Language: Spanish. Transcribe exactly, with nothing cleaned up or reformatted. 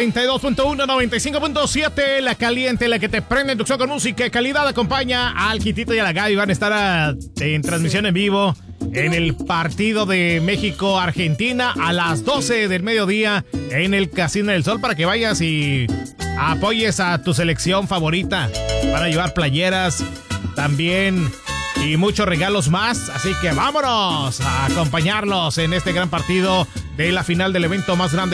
noventa y dos punto uno, noventa y cinco punto siete, la caliente, la que te prende en tu show con música de calidad. Acompaña al Quitito y a la Gaby. Van a estar a, en transmisión en vivo en el partido de México-Argentina a las doce del mediodía en el Casino del Sol, para que vayas y apoyes a tu selección favorita. Van a llevar playeras también y muchos regalos más, así que vámonos a acompañarlos en este gran partido de la final del evento más grande